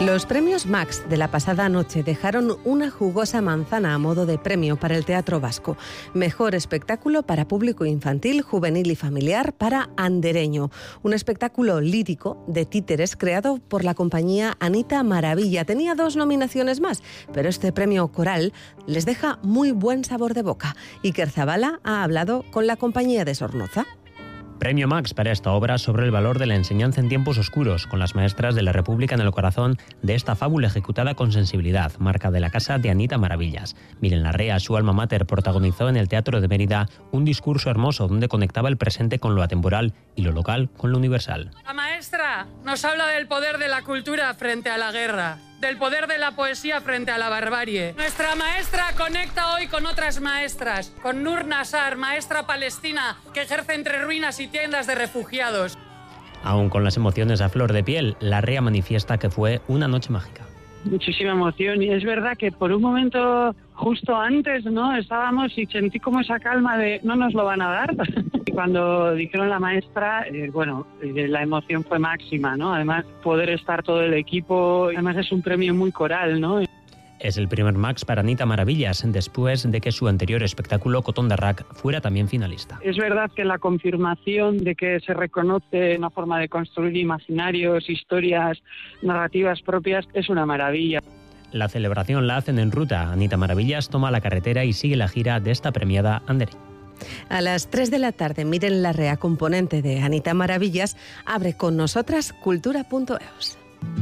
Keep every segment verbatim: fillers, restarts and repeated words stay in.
Los premios Max de la pasada noche dejaron una jugosa manzana a modo de premio para el teatro vasco. Mejor espectáculo para público infantil, juvenil y familiar para Andereño. Un espectáculo lírico de títeres creado por la compañía Anita Maravilla. Tenía dos nominaciones más, pero este premio coral les deja muy buen sabor de boca. Iker Zabala ha hablado con la compañía de Sornoza. Premio Max para esta obra sobre el valor de la enseñanza en tiempos oscuros, con las maestras de la República en el corazón de esta fábula ejecutada con sensibilidad, marca de la casa de Anita Maravillas. Miren Larrea, su alma mater, protagonizó en el Teatro de Mérida un discurso hermoso donde conectaba el presente con lo atemporal y lo local con lo universal. La maestra nos habla del poder de la cultura frente a la guerra, del poder de la poesía frente a la barbarie. Nuestra maestra conecta hoy con otras maestras, con Nur Nassar, maestra palestina que ejerce entre ruinas y tiendas de refugiados. Aún con las emociones a flor de piel, Larrea manifiesta que fue una noche mágica. Muchísima emoción, y es verdad que por un momento, justo antes, ¿no?, estábamos y sentí como esa calma de no nos lo van a dar. Y cuando dijeron la maestra, eh, bueno, eh, la emoción fue máxima, ¿no? Además, poder estar todo el equipo, además es un premio muy coral, ¿no? Es el primer Max para Anita Maravillas, después de que su anterior espectáculo, Cotón de Rack, fuera también finalista. Es verdad que la confirmación de que se reconoce una forma de construir imaginarios, historias, narrativas propias, es una maravilla. La celebración la hacen en ruta. Anita Maravillas toma la carretera y sigue la gira de esta premiada Andereño. A las tres de la tarde, Miren Larrea, componente de Anita Maravillas, abre con nosotras cultura punto eus.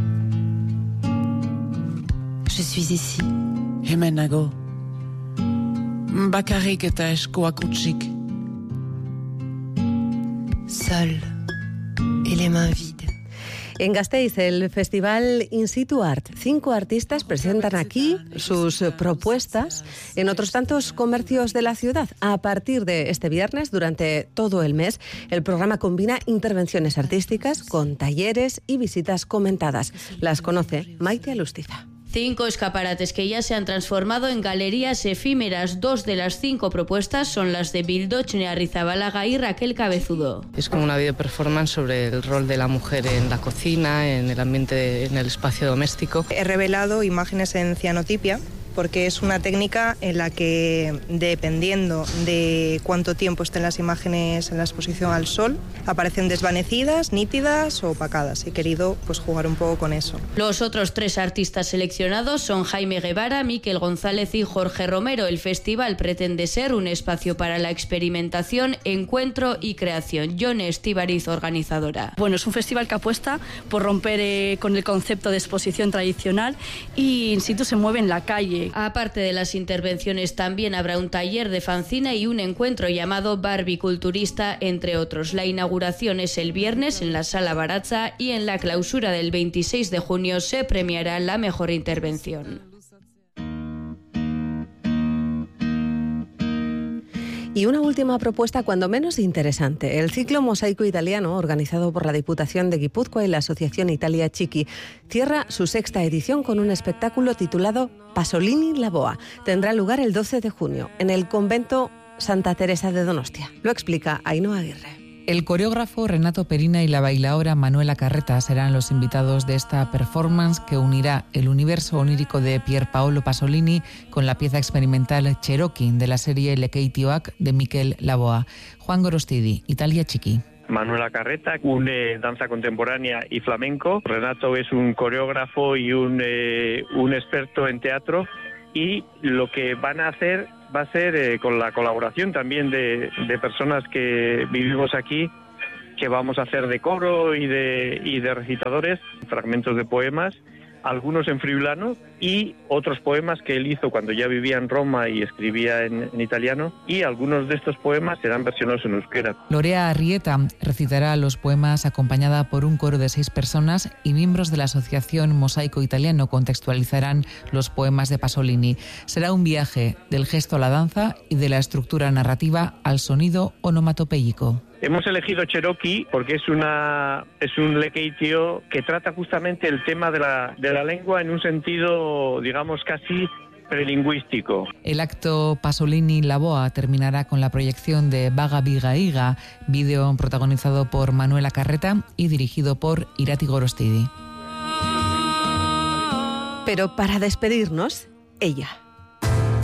Je suis ici. Hemen nago. Bakarrik eta eskuak hutsik. Seul. Et les mains vides. En Gasteiz, el festival In Situ Art. Cinco artistas presentan aquí sus propuestas en otros tantos comercios de la ciudad. A partir de este viernes, durante todo el mes, el programa combina intervenciones artísticas con talleres y visitas comentadas. Las conoce Maite Alustiza. Cinco escaparates que ya se han transformado en galerías efímeras. Dos de las cinco propuestas son las de Bildoch Nearrizabalaga y Raquel Cabezudo. Es como una video performance sobre el rol de la mujer en la cocina, en el ambiente, en el espacio doméstico. He revelado imágenes en cianotipia porque es una técnica en la que, dependiendo de cuánto tiempo estén las imágenes en la exposición al sol, aparecen desvanecidas, nítidas o opacadas. He querido pues jugar un poco con eso. Los otros tres artistas seleccionados son Jaime Guevara, Miquel González y Jorge Romero. El festival pretende ser un espacio para la experimentación, encuentro y creación. Jon Estíbariz, organizadora. Bueno, es un festival que apuesta por romper eh, con el concepto de exposición tradicional y In Situ se mueve en la calle. Aparte de las intervenciones, también habrá un taller de fanzina y un encuentro llamado Barbie Culturista, entre otros. La inauguración es el viernes en la Sala Baratza y en la clausura del veintiséis de junio se premiará la mejor intervención. Y una última propuesta, cuando menos interesante. El ciclo Mosaico Italiano, organizado por la Diputación de Guipúzcoa y la Asociación Italia Chiqui, cierra su sexta edición con un espectáculo titulado Pasolini La Boa. Tendrá lugar el doce de junio en el convento Santa Teresa de Donostia. Lo explica Ainhoa Aguirre. El coreógrafo Renato Perina y la bailaora Manuela Carreta serán los invitados de esta performance que unirá el universo onírico de Pier Paolo Pasolini con la pieza experimental Cherokee de la serie Le Keitioak de Miquel Laboa. Juan Gorostidi, Italia Chiqui. Manuela Carreta une danza contemporánea y flamenco. Renato es un coreógrafo y un, eh, un experto en teatro, y lo que van a hacer va a ser eh, con la colaboración también de, de personas que vivimos aquí, que vamos a hacer de coro y de, y de recitadores, fragmentos de poemas, algunos en friulano y otros poemas que él hizo cuando ya vivía en Roma y escribía en, en italiano, y algunos de estos poemas serán versionados en euskera. Lorea Arrieta recitará los poemas acompañada por un coro de seis personas, y miembros de la Asociación Mosaico Italiano contextualizarán los poemas de Pasolini. Será un viaje del gesto a la danza y de la estructura narrativa al sonido onomatopéyico. Hemos elegido Cherokee porque es una es un lekeitio que trata justamente el tema de la de la lengua en un sentido, digamos, casi prelingüístico. El acto Pasolini La Boa terminará con la proyección de Vaga Viga Iga, vídeo protagonizado por Manuela Carreta y dirigido por Irati Gorostidi. Pero para despedirnos, ella.